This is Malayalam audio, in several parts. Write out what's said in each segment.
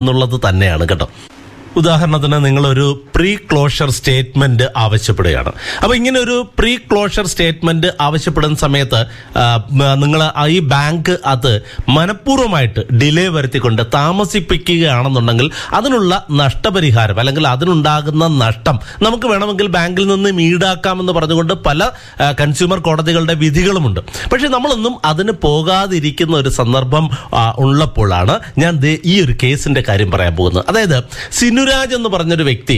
എന്നുള്ളത് തന്നെയാണ് കേട്ടോ. ഉദാഹരണത്തിന് നിങ്ങളൊരു പ്രീ ക്ലോഷർ സ്റ്റേറ്റ്മെന്റ് ആവശ്യപ്പെടുകയാണ്. അപ്പോൾ ഇങ്ങനെ ഒരു പ്രീ ക്ലോഷർ സ്റ്റേറ്റ്മെന്റ് ആവശ്യപ്പെടുന്ന സമയത്ത് നിങ്ങൾ ഈ ബാങ്ക് അത് മനഃപൂർവ്വമായിട്ട് ഡിലേ വരുത്തിക്കൊണ്ട് താമസിപ്പിക്കുകയാണെന്നുണ്ടെങ്കിൽ അതിനുള്ള നഷ്ടപരിഹാരം അല്ലെങ്കിൽ അതിനുണ്ടാകുന്ന നഷ്ടം നമുക്ക് വേണമെങ്കിൽ ബാങ്കിൽ നിന്ന് ഈടാക്കാമെന്ന് പറഞ്ഞുകൊണ്ട് പല കൺസ്യൂമർ കോടതികളുടെ വിധികളുമുണ്ട്. പക്ഷെ നമ്മളൊന്നും അതിന് പോകാതിരിക്കുന്ന ഒരു സന്ദർഭം ഉള്ളപ്പോഴാണ് ഞാൻ ഈ ഒരു കേസിന്റെ കാര്യം പറയാൻ പോകുന്നത്. അതായത് സിനുരാജ് എന്ന് പറഞ്ഞൊരു വ്യക്തി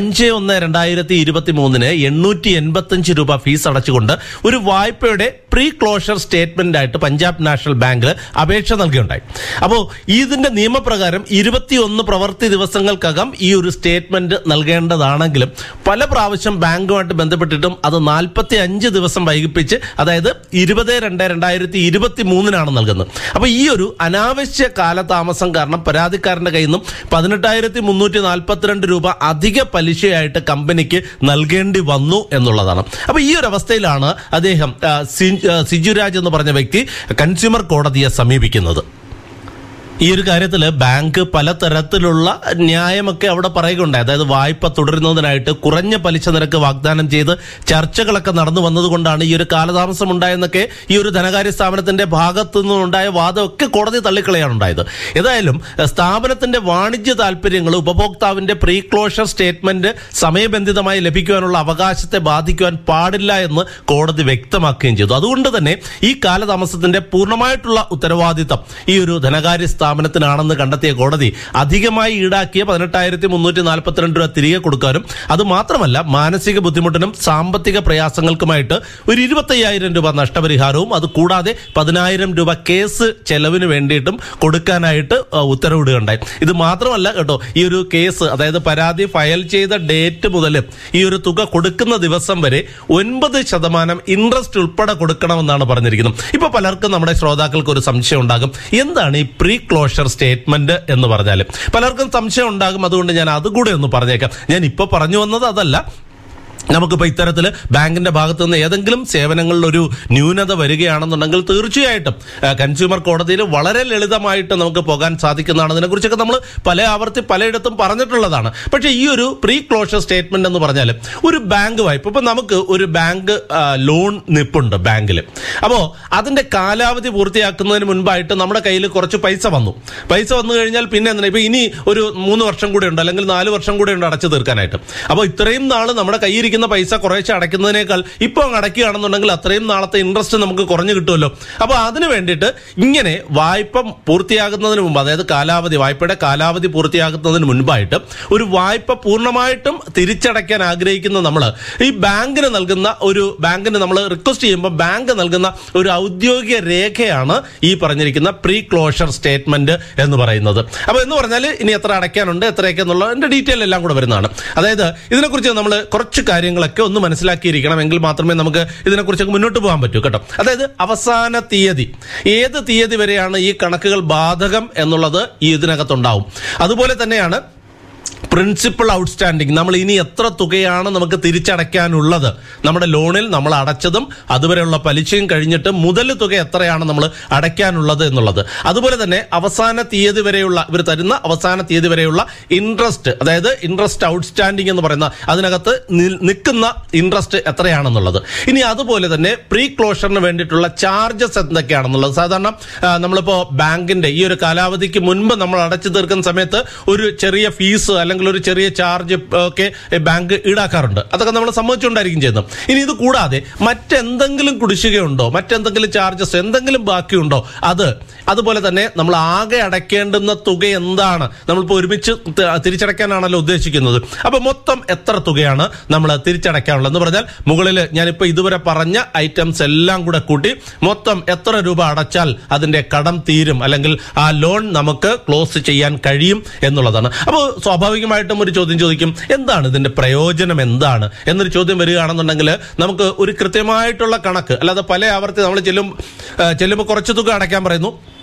5/1/2023 885 രൂപ ഫീസ് അടച്ചുകൊണ്ട് ഒരു വായ്പയുടെ പ്രീ ക്ലോഷർ സ്റ്റേറ്റ്മെന്റ് ആയിട്ട് പഞ്ചാബ് നാഷണൽ ബാങ്കിൽ അപേക്ഷ നൽകുകയുണ്ടായി. അപ്പോൾ ഇതിന്റെ നിയമപ്രകാരം 21 പ്രവൃത്തി ദിവസങ്ങൾക്കകം ഈ ഒരു സ്റ്റേറ്റ്മെന്റ് നൽകേണ്ടതാണെങ്കിലും പല പ്രാവശ്യം ബാങ്കുമായിട്ട് ബന്ധപ്പെട്ടിട്ടും അത് 45 ദിവസം വൈകിപ്പിച്ച്, അതായത് 20/2/2023 നൽകുന്നത്. അപ്പോൾ ഈ ഒരു അനാവശ്യ കാലതാമസം കാരണം പരാതിക്കാരന്റെ കയ്യിൽ നിന്നും 18,342 രൂപ അധിക പലിശയായിട്ട് കമ്പനിക്ക് നൽകേണ്ടി വന്നു എന്നുള്ളതാണ്. അപ്പൊ ഈ ഒരു അവസ്ഥയിലാണ് അദ്ദേഹം സിജുരാജ് എന്ന് പറഞ്ഞ വ്യക്തി കൺസ്യൂമർ കോടതിയെ സമീപിക്കുന്നത്. ഈ ഒരു കാര്യത്തിൽ ബാങ്ക് പലതരത്തിലുള്ള ന്യായമൊക്കെ അവിടെ പറയുകയുണ്ടായി. അതായത് വായ്പ തുടരുന്നതിനായിട്ട് കുറഞ്ഞ പലിശ നിരക്ക് വാഗ്ദാനം ചെയ്ത് ചർച്ചകളൊക്കെ നടന്നു വന്നതുകൊണ്ടാണ് ഈ ഒരു കാലതാമസം ഉണ്ടായെന്നൊക്കെ ഈ ഒരു ധനകാര്യ സ്ഥാപനത്തിന്റെ ഭാഗത്തു നിന്നുണ്ടായ വാദമൊക്കെ കോടതി തള്ളിക്കളയാണ് ഉണ്ടായത്. ഏതായാലും സ്ഥാപനത്തിന്റെ വാണിജ്യ താല്പര്യങ്ങൾ ഉപഭോക്താവിന്റെ പ്രീ ക്ലോഷർ സ്റ്റേറ്റ്മെന്റ് സമയബന്ധിതമായി ലഭിക്കുവാനുള്ള അവകാശത്തെ ബാധിക്കുവാൻ പാടില്ല എന്ന് കോടതി വ്യക്തമാക്കുകയും ചെയ്തു. അതുകൊണ്ട് തന്നെ ഈ കാലതാമസത്തിന്റെ പൂർണ്ണമായിട്ടുള്ള ഉത്തരവാദിത്തം ഈ ഒരു ധനകാര്യ സ്ഥാപനത്തിനാണെന്ന് കണ്ടെത്തിയ കോടതി അധികമായി ഈടാക്കിയ 18,342 രൂപ തിരികെ കൊടുക്കാനും അതുമാത്രമല്ല മാനസിക ബുദ്ധിമുട്ടിനും സാമ്പത്തിക പ്രയാസങ്ങൾക്കുമായിട്ട് ഒരു 25,000 രൂപ നഷ്ടപരിഹാരവും അതുകൂടാതെ 10,000 രൂപ കേസ് ചെലവിന് വേണ്ടിയിട്ടും കൊടുക്കാനായിട്ട് ഉത്തരവിടുകയുണ്ടായി. ഇത് മാത്രമല്ല കേട്ടോ, ഈ ഒരു കേസ് അതായത് പരാതി ഫയൽ ചെയ്ത ഡേറ്റ് മുതൽ ഈ ഒരു തുക കൊടുക്കുന്ന ദിവസം വരെ 9% ഇൻട്രസ്റ്റ് ഉൾപ്പെടെ കൊടുക്കണമെന്നാണ് പറഞ്ഞിരിക്കുന്നത്. ഇപ്പൊ പലർക്കും നമ്മുടെ ശ്രോതാക്കൾക്ക് ഒരു സംശയം ഉണ്ടാകും, എന്താണ് ഈ പ്രീ ക്ലോഷർ സ്റ്റേറ്റ്മെന്റ് എന്ന് പറഞ്ഞാൽ പലർക്കും സംശയം ഉണ്ടാകും. അതുകൊണ്ട് ഞാൻ അതുകൂടെ ഒന്ന് പറഞ്ഞേക്കാം. ഞാൻ ഇപ്പൊ പറഞ്ഞു വന്നത് അതല്ല. നമുക്കിപ്പോൾ ഇത്തരത്തിൽ ബാങ്കിന്റെ ഭാഗത്ത് നിന്ന് ഏതെങ്കിലും സേവനങ്ങളിൽ ഒരു ന്യൂനത വരികയാണെന്നുണ്ടെങ്കിൽ തീർച്ചയായിട്ടും കൺസ്യൂമർ കോടതിയിൽ വളരെ ലളിതമായിട്ട് നമുക്ക് പോകാൻ സാധിക്കുന്നതാണ്. അതിനെക്കുറിച്ചൊക്കെ നമ്മൾ പലയിടത്തും പറഞ്ഞിട്ടുള്ളതാണ്. പക്ഷേ ഈ ഒരു പ്രീ ക്ലോഷർ സ്റ്റേറ്റ്മെന്റ് എന്ന് പറഞ്ഞാൽ ഒരു ബാങ്ക് വായ്പ, ഇപ്പം നമുക്ക് ഒരു ബാങ്ക് ലോൺ നിപ്പുണ്ട് ബാങ്കിൽ. അപ്പോൾ അതിന്റെ കാലാവധി പൂർത്തിയാക്കുന്നതിന് മുൻപായിട്ട് നമ്മുടെ കയ്യിൽ കുറച്ച് പൈസ വന്നു കഴിഞ്ഞാൽ പിന്നെ എന്തിനാ ഇപ്പൊ ഇനി ഒരു 3 വർഷം കൂടെ ഉണ്ട് അല്ലെങ്കിൽ 4 വർഷം കൂടെ ഉണ്ട് അടച്ചു തീർക്കാനായിട്ട്. അപ്പോൾ ഇത്രയും നാൾ നമ്മുടെ കയ്യിൽ പൈസ കുറേശ്ശെ അടയ്ക്കുന്നതിനേക്കാൾ ഇപ്പൊ അങ്ങ് അടയ്ക്കുകയാണെന്നുണ്ടെങ്കിൽ അത്രയും നാളത്തെ ഇൻട്രസ്റ്റ് നമുക്ക് കുറഞ്ഞു കിട്ടുമല്ലോ. അപ്പൊ അതിന് വേണ്ടിയിട്ട് ഇങ്ങനെ വായ്പ പൂർത്തിയാകുന്നതിന് മുമ്പ്, അതായത് വായ്പയുടെ കാലാവധി പൂർത്തിയാകുന്നതിന് മുൻപായിട്ട് ഒരു വായ്പ പൂർണ്ണമായിട്ടും തിരിച്ചടയ്ക്കാൻ ആഗ്രഹിക്കുന്ന നമ്മൾ ഈ ബാങ്കിന് നമ്മൾ റിക്വസ്റ്റ് ചെയ്യുമ്പോൾ ബാങ്ക് നൽകുന്ന ഒരു ഔദ്യോഗിക രേഖയാണ് ഈ പറഞ്ഞിരിക്കുന്ന പ്രീ ക്ലോഷർ സ്റ്റേറ്റ്മെന്റ് എന്ന് പറയുന്നത്. അപ്പൊ എന്ന് പറഞ്ഞാൽ ഇനി എത്ര അടയ്ക്കാനുണ്ട് എത്രയൊക്കെ എന്നുള്ളതിന്റെ ഡീറ്റെയിൽ എല്ലാം കൂടെ വരുന്നതാണ്. അതായത് ഇതിനെക്കുറിച്ച് നമ്മൾ കുറച്ച് കാര്യങ്ങളൊക്കെ ഒന്ന് മനസ്സിലാക്കിയിരിക്കണം, എങ്കിൽ മാത്രമേ നമുക്ക് ഇതിനെക്കുറിച്ച് മുന്നോട്ട് പോകാൻ പറ്റൂ കേട്ടോ. അതായത് അവസാന തീയതി, ഏത് തീയതി വരെയാണ് ഈ കണക്കുകൾ ബാധകം എന്നുള്ളത് ഈ ഇതിനകത്തുണ്ടാവും. അതുപോലെ തന്നെയാണ് പ്രിൻസിപ്പൽ ഔട്ട്സ്റ്റാൻഡിങ്, നമ്മൾ ഇനി എത്ര തുകയാണ് നമുക്ക് തിരിച്ചടയ്ക്കാനുള്ളത്, നമ്മുടെ ലോണിൽ നമ്മൾ അടച്ചതും അതുവരെയുള്ള പലിശയും കഴിഞ്ഞിട്ട് മുതൽ തുക എത്രയാണ് നമ്മൾ അടയ്ക്കാനുള്ളത് എന്നുള്ളത്. അതുപോലെ തന്നെ അവസാന തീയതി വരെയുള്ള ഇൻട്രസ്റ്റ്, അതായത് ഇൻട്രസ്റ്റ് ഔട്ട്സ്റ്റാൻഡിങ് എന്ന് പറയുന്ന അതിനകത്ത് നിൽക്കുന്ന ഇൻട്രസ്റ്റ് എത്രയാണെന്നുള്ളത്. ഇനി അതുപോലെ തന്നെ പ്രീ ക്ലോഷറിന് വേണ്ടിയിട്ടുള്ള ചാർജസ് എന്തൊക്കെയാണെന്നുള്ളത്. സാധാരണ നമ്മളിപ്പോ ബാങ്കിന്റെ ഈ ഒരു കാലാവധിക്ക് മുൻപ് നമ്മൾ അടച്ചു തീർക്കുന്ന സമയത്ത് ഒരു ചെറിയ ഫീസ് അല്ലെങ്കിൽ ഒരു ചെറിയ ചാർജ് ഒക്കെ ബാങ്ക് ഈടാക്കാറുണ്ട്. അതൊക്കെ നമ്മൾ സമ്മതിച്ചുകൊണ്ടായിരിക്കും ചെയ്യുന്നത്. ഇനി ഇത് കൂടാതെ മറ്റെന്തെങ്കിലും കുടിശ്ശികയുണ്ടോ, മറ്റെന്തെങ്കിലും ചാർജസ് എന്തെങ്കിലും ബാക്കിയുണ്ടോ, അതുപോലെ തന്നെ നമ്മൾ ആകെ അടയ്ക്കേണ്ടുന്ന തുക എന്താണ്, നമ്മളിപ്പോൾ ഒരുമിച്ച് തിരിച്ചടയ്ക്കാനാണല്ലോ ഉദ്ദേശിക്കുന്നത്. അപ്പൊ മൊത്തം എത്ര തുകയാണ് നമ്മൾ തിരിച്ചടയ്ക്കാനുള്ളത് എന്ന് പറഞ്ഞാൽ മുകളിൽ ഞാനിപ്പോൾ ഇതുവരെ പറഞ്ഞ ഐറ്റംസ് എല്ലാം കൂടെ കൂട്ടി മൊത്തം എത്ര രൂപ അടച്ചാൽ അതിന്റെ കടം തീരും അല്ലെങ്കിൽ ആ ലോൺ നമുക്ക് ക്ലോസ് ചെയ്യാൻ കഴിയും എന്നുള്ളതാണ്. അപ്പോൾ സ്വാഭാവികമായിട്ടും ഒരു ചോദ്യം ചോദിക്കും, എന്താണ് ഇതിന്റെ പ്രയോജനം എന്താണ് എന്നൊരു ചോദ്യം വരികയാണെന്നുണ്ടെങ്കിൽ നമുക്ക് ഒരു കൃത്യമായിട്ടുള്ള കണക്ക്, അല്ലാതെ പല ആവർത്തി നമ്മൾ ചെല്ലുമ്പോൾ കുറച്ച് തുക അടയ്ക്കാൻ പറയുന്നു,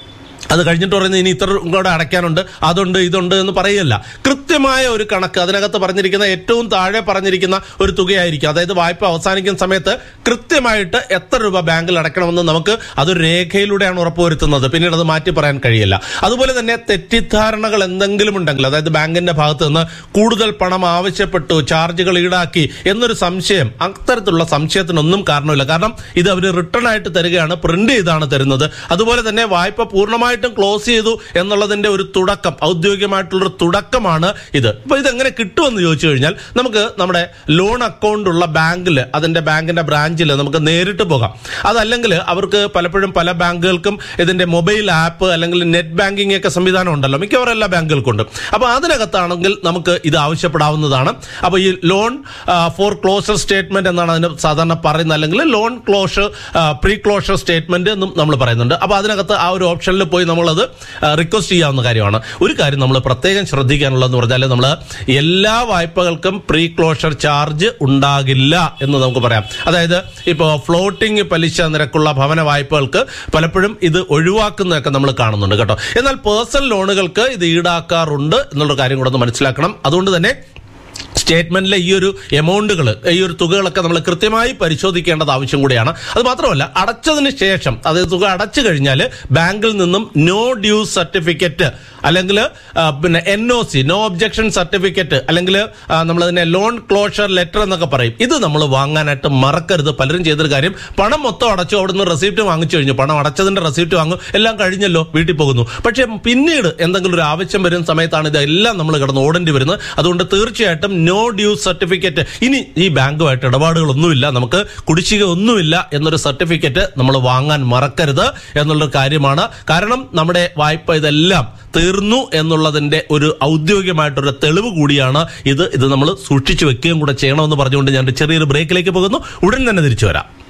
അത് കഴിഞ്ഞിട്ട് പറയുന്നത് ഇനി ഇത്ര കൂടെ അടയ്ക്കാനുണ്ട്, അതുണ്ട്, ഇതുണ്ട് എന്ന് പറയല്ല. കൃത്യമായ ഒരു കണക്ക് അതിനകത്ത് പറഞ്ഞിരിക്കുന്ന ഏറ്റവും താഴെ പറഞ്ഞിരിക്കുന്ന ഒരു തുകയായിരിക്കും. അതായത് വായ്പ അവസാനിക്കുന്ന സമയത്ത് കൃത്യമായിട്ട് എത്ര രൂപ ബാങ്കിൽ അടയ്ക്കണമെന്ന് നമുക്ക് അതൊരു രേഖയിലൂടെയാണ് ഉറപ്പുവരുത്തുന്നത്. പിന്നീട് അത് മാറ്റി പറയാൻ കഴിയില്ല. അതുപോലെ തന്നെ തെറ്റിദ്ധാരണകൾ എന്തെങ്കിലും ഉണ്ടെങ്കിൽ, അതായത് ബാങ്കിന്റെ ഭാഗത്ത് നിന്ന് കൂടുതൽ പണം ആവശ്യപ്പെട്ടു, ചാർജുകൾ ഈടാക്കി എന്നൊരു സംശയം, അത്തരത്തിലുള്ള സംശയത്തിനൊന്നും കാരണമില്ല. കാരണം ഇത് അവർ റിട്ടേൺ ആയിട്ട് തരികയാണ്, പ്രിന്റ് ചെയ്താണ് തരുന്നത്. അതുപോലെ തന്നെ വായ്പ പൂർണ്ണമായിട്ടും ക്ലോസ് ചെയ്തു എന്നുള്ളതിന്റെ ഒരു തുടക്കം, ഔദ്യോഗികമായിട്ടുള്ളൊരു തുടക്കമാണ് ഇത്. അപ്പൊ ഇതെങ്ങനെ കിട്ടുമെന്ന് ചോദിച്ചു കഴിഞ്ഞാൽ നമുക്ക് നമ്മുടെ ലോൺ അക്കൗണ്ട് ഉള്ള ബാങ്കിൽ, അതിന്റെ ബാങ്കിന്റെ ബ്രാഞ്ചിൽ നമുക്ക് നേരിട്ട് പോകാം. അതല്ലെങ്കിൽ അവർക്ക് പലപ്പോഴും പല ബാങ്കുകൾക്കും ഇതിന്റെ മൊബൈൽ ആപ്പ് അല്ലെങ്കിൽ നെറ്റ് ബാങ്കിങ് ഒക്കെ സംവിധാനം ഉണ്ടല്ലോ, മിക്കവാറും എല്ലാ ബാങ്കുകൾക്കുണ്ട്. അപ്പൊ അതിനകത്താണെങ്കിൽ നമുക്ക് ഇത് ആവശ്യപ്പെടാവുന്നതാണ്. അപ്പൊ ഈ ലോൺ ഫോർ ക്ലോഷർ സ്റ്റേറ്റ്മെന്റ് എന്നാണ് അതിന് സാധാരണ പറയുന്നത്, അല്ലെങ്കിൽ loan closure pre closure statement എന്നും നമ്മൾ പറയുന്നുണ്ട്. അപ്പൊ അതിനകത്ത് ആ ഒരു ഓപ്ഷനിൽ പോയി നമ്മളത് റിക്വസ്റ്റ് ചെയ്യാവുന്ന കാര്യമാണ്. ഒരു കാര്യം നമ്മൾ പ്രത്യേകം ശ്രദ്ധിക്കാനുള്ളതെന്ന് പറഞ്ഞാൽ, നമ്മൾ എല്ലാ വായ്പകൾക്കും പ്രീ ക്ലോഷർ ചാർജ് ഉണ്ടാകില്ല എന്ന് നമുക്ക് പറയാം. അതായത് ഇപ്പോൾ ഫ്ലോട്ടിംഗ് പലിശ നിരക്കുള്ള ഭവന വായ്പകൾക്ക് പലപ്പോഴും ഇത് ഒഴിവാക്കുന്നതൊക്കെ നമ്മൾ കാണുന്നുണ്ട് കേട്ടോ. എന്നാൽ പേഴ്സണൽ ലോണുകൾക്ക് ഇത് ഈടാക്കാറുണ്ട് എന്നുള്ള കാര്യം കൂടെ ഒന്ന് മനസ്സിലാക്കണം. അതുകൊണ്ട് തന്നെ സ്റ്റേറ്റ്മെന്റിലെ ഈ ഒരു എമൗണ്ടുകൾ, ഈ ഒരു തുകകളൊക്കെ നമ്മൾ കൃത്യമായി പരിശോധിക്കേണ്ടത് ആവശ്യം കൂടിയാണ്. അത് മാത്രമല്ല, അടച്ചതിന് ശേഷം, അതായത് തുക അടച്ചു കഴിഞ്ഞാൽ ബാങ്കിൽ നിന്നും നോ ഡ്യൂസ് സർട്ടിഫിക്കറ്റ് അല്ലെങ്കിൽ പിന്നെ NOC, നോ ഒബ്ജക്ഷൻ സർട്ടിഫിക്കറ്റ്, അല്ലെങ്കിൽ നമ്മളതിനെ ലോൺ ക്ലോഷർ ലെറ്റർ എന്നൊക്കെ പറയും, ഇത് നമ്മൾ വാങ്ങാനായിട്ട് മറക്കരുത്. പലരും ചെയ്തൊരു കാര്യം, പണം മൊത്തം അടച്ചു, അവിടുന്ന് റെസിപ്റ്റ് വാങ്ങിച്ചു കഴിഞ്ഞു, പണം അടച്ചതിന്റെ റെസിപ്റ്റ് വാങ്ങും, എല്ലാം കഴിഞ്ഞല്ലോ, വീട്ടിൽ പോകുന്നു. പക്ഷേ പിന്നീട് എന്തെങ്കിലും ഒരു ആവശ്യം വരുന്ന സമയത്താണ് ഇതെല്ലാം നമ്മൾ കിടന്ന് ഓടേണ്ടി വരുന്നത്. അതുകൊണ്ട് തീർച്ചയായിട്ടും നോ ഡ്യൂസ് സർട്ടിഫിക്കറ്റ്, ഇനി ഈ ബാങ്കുമായിട്ട് ഇടപാടുകളൊന്നുമില്ല, നമുക്ക് കുടിശ്ശിക ഒന്നുമില്ല എന്നൊരു സർട്ടിഫിക്കറ്റ് നമ്മൾ വാങ്ങാൻ മറക്കരുത് എന്നുള്ളൊരു കാര്യമാണ്. കാരണം നമ്മുടെ വായ്പ ഇതെല്ലാം തീർന്നു എന്നുള്ളതിന്റെ ഒരു ഔദ്യോഗികമായിട്ടൊരു തെളിവ് കൂടിയാണ് ഇത് നമ്മൾ സൂക്ഷിച്ചു വെക്കുകയും കൂടെ ചെയ്യണമെന്ന് പറഞ്ഞുകൊണ്ട് ഞാൻ ചെറിയൊരു ബ്രേക്കിലേക്ക് പോകുന്നു. ഉടൻ തന്നെ തിരിച്ചു വരാം.